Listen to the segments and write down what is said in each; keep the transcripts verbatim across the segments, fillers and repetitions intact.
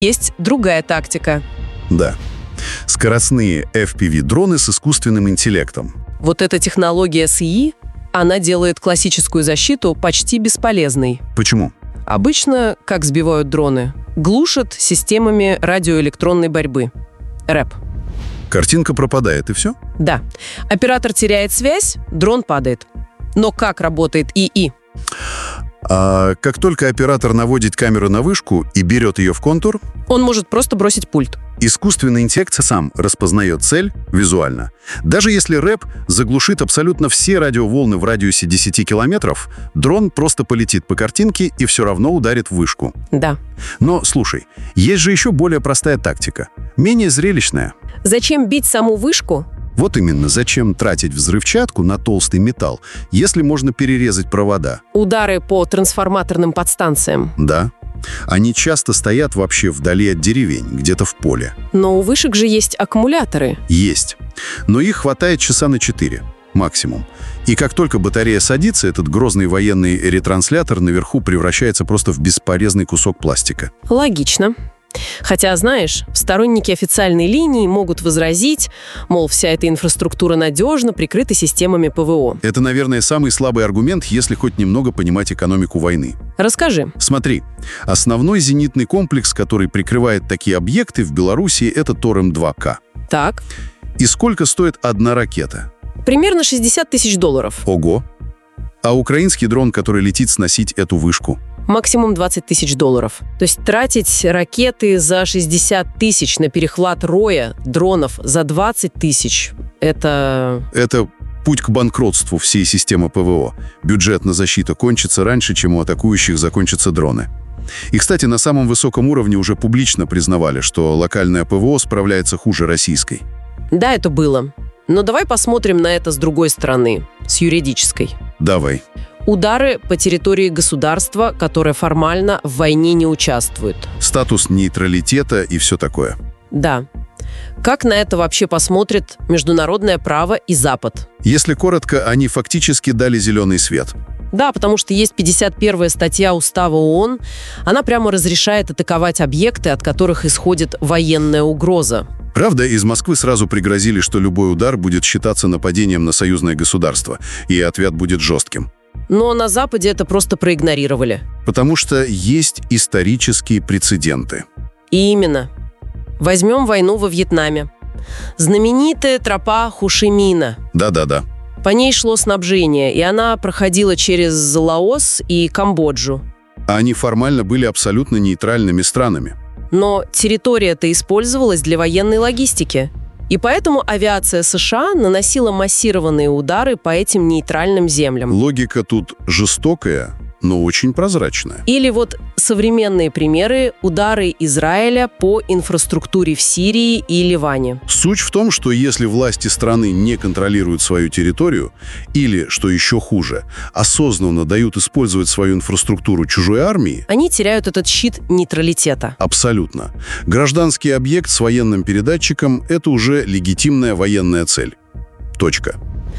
Есть другая тактика. Да. Скоростные эф пи ви-дроны с искусственным интеллектом. Вот эта технология эс и и, она делает классическую защиту почти бесполезной. Почему? Обычно, как сбивают дроны, глушат системами радиоэлектронной борьбы. рэп. Картинка пропадает, и все? Да. Оператор теряет связь, дрон падает. Но как работает и и? А как только оператор наводит камеру на вышку и берет ее в контур, Он может просто бросить пульт. искусственный интеллект сам распознает цель визуально. Даже если рэп заглушит абсолютно все радиоволны в радиусе десяти километров, дрон просто полетит по картинке и все равно ударит в вышку. Да. Но, слушай, есть же еще более простая тактика, менее зрелищная. Зачем бить саму вышку? Вот именно, зачем тратить взрывчатку на толстый металл, если можно перерезать провода? Удары по трансформаторным подстанциям. Да. Они часто стоят вообще вдали от деревень, где-то в поле. Но у вышек же есть аккумуляторы. Есть. Но их хватает часа на четыре. Максимум. И как только батарея садится, этот грозный военный ретранслятор наверху превращается просто в бесполезный кусок пластика. Логично. Хотя, знаешь, сторонники официальной линии могут возразить, мол, вся эта инфраструктура надежно прикрыта системами пэ вэ о. Это, наверное, самый слабый аргумент, если хоть немного понимать экономику войны. Расскажи. Смотри, основной зенитный комплекс, который прикрывает такие объекты в Беларуси, это Тор эм два ка. Так. И сколько стоит одна ракета? Примерно шестьдесят тысяч долларов. Ого! А украинский дрон, который летит сносить эту вышку? Максимум двадцать тысяч долларов. То есть тратить ракеты за шестьдесят тысяч на перехват роя дронов за двадцать тысяч – это… Это путь к банкротству всей системы пэ вэ о. Бюджетная защита кончится раньше, чем у атакующих закончатся дроны. И, кстати, на самом высоком уровне уже публично признавали, что локальная пэ вэ о справляется хуже российской. Да, это было. Но давай посмотрим на это с другой стороны, с юридической. Давай. Удары по территории государства, которое формально в войне не участвует. Статус нейтралитета и все такое. Да. Как на это вообще посмотрит международное право и Запад? Если коротко, они фактически дали зеленый свет. Да, потому что есть пятьдесят первая статья Устава ООН. Она прямо разрешает атаковать объекты, от которых исходит военная угроза. Правда, из Москвы сразу пригрозили, что любой удар будет считаться нападением на союзное государство, и ответ будет жестким. Но на Западе это просто проигнорировали. Потому что есть исторические прецеденты. И именно. Возьмем войну во Вьетнаме. Знаменитая тропа Хошимина. Да-да-да. По ней шло снабжение, и она проходила через Лаос и Камбоджу. А они формально были абсолютно нейтральными странами. Но территория-то использовалась для военной логистики. И поэтому авиация США наносила массированные удары по этим нейтральным землям. Логика тут жестокая, но очень прозрачная. Или вот современные примеры – удары Израиля по инфраструктуре в Сирии и Ливане. Суть в том, что если власти страны не контролируют свою территорию, или, что еще хуже, осознанно дают использовать свою инфраструктуру чужой армии, они теряют этот щит нейтралитета. Абсолютно. Гражданский объект с военным передатчиком – это уже легитимная военная цель. Точка.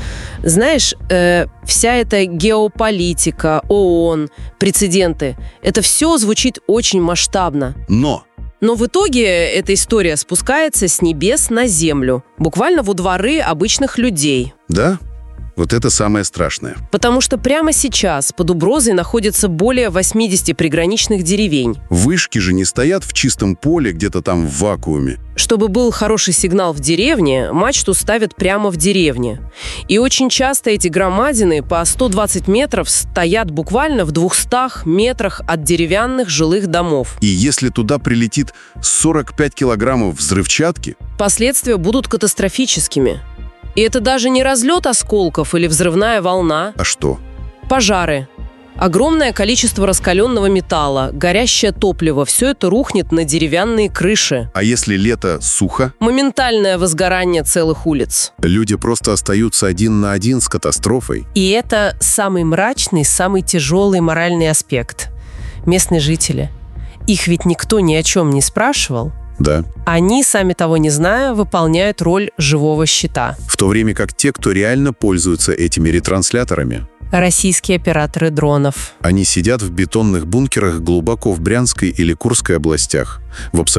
Знаешь, э, вся эта геополитика, ООН, прецеденты – это все звучит очень масштабно. Но! Но в итоге эта история спускается с небес на землю, буквально во дворы обычных людей. Да? Вот это самое страшное. Потому что прямо сейчас под угрозой находится более восьмидесяти приграничных деревень. Вышки же не стоят в чистом поле, где-то там в вакууме. Чтобы был хороший сигнал в деревне, мачту ставят прямо в деревне. И очень часто эти громадины по сто двадцать метров стоят буквально в двухстах метрах от деревянных жилых домов. И если туда прилетит сорок пять килограммов взрывчатки, последствия будут катастрофическими. И это даже не разлет осколков или взрывная волна. А что? Пожары. Огромное количество раскаленного металла, горящее топливо – все это рухнет на деревянные крыши. А если лето сухо? Моментальное возгорание целых улиц. Люди просто остаются один на один с катастрофой. И это самый мрачный, самый тяжелый моральный аспект. Местные жители. Их ведь никто ни о чем не спрашивал. Да. Они, сами того не зная, выполняют роль живого щита. В то время как те, кто реально пользуются этими ретрансляторами, российские операторы дронов. Они сидят в бетонных бункерах глубоко в Брянской или Курской областях, в абсолютно